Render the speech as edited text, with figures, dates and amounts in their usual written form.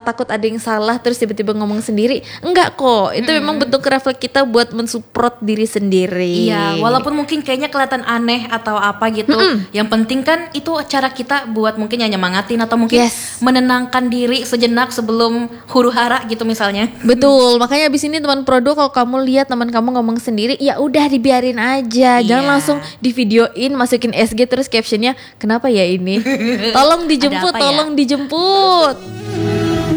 takut ada yang salah terus tiba-tiba ngomong sendiri. Enggak kok, itu memang bentuk refleks kita buat mensupport diri sendiri. Iya, walaupun mungkin kayaknya kelihatan aneh atau apa gitu, yang penting kan itu cara kita buat mungkin nyemangatin atau mungkin menenangkan diri sejenak sebelum huru hara gitu misalnya. Betul, makanya abis ini teman Prodo kalau kamu lihat teman kamu ngomong sendiri, ya udah dibiarin aja, jangan langsung di videoin, masukin SG terus captionnya kenapa ya ini? Tolong dijemput, Ada apa ya? tolong dijemput.